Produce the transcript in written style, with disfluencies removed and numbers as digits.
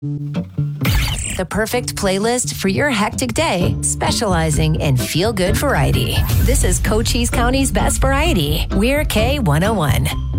The perfect playlist for your hectic day, specializing in feel-good variety. This is Cochise County's best variety. We're K101.